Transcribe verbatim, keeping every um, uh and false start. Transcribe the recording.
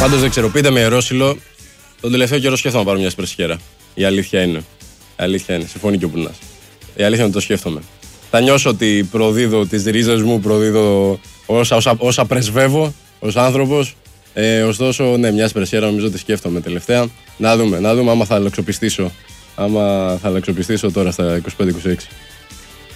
Πάντως δεν ξέρω, πείτε με Ερώσιλο, τον τελευταίο καιρό σκέφτομαι να πάρω μια σπρεσιέρα. Η αλήθεια είναι. Η αλήθεια είναι, συμφωνεί και ο Πουνάς. Η αλήθεια είναι ότι το σκέφτομαι. Θα νιώσω ότι προδίδω τις ρίζες μου, προδίδω όσα, όσα, όσα πρεσβεύω ως άνθρωπος. Ε, ωστόσο, ναι, μια σπρεσιέρα νομίζω ότι σκέφτομαι τελευταία. Να δούμε, να δούμε άμα θα αλλαξοπιστήσω. Άμα θα αλλαξοπιστήσω τώρα στα είκοσι πέντε είκοσι έξι.